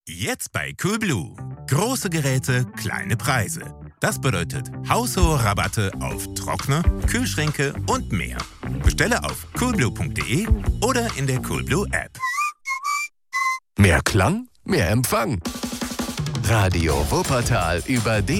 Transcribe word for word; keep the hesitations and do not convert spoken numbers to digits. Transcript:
Jetzt bei Coolblue. Große Geräte, kleine Preise. Das bedeutet haushohe Rabatte auf Trockner, Kühlschränke und mehr. Bestelle auf coolblue punkt de oder in der Coolblue App. Mehr Klang, mehr Empfang. Radio Wuppertal über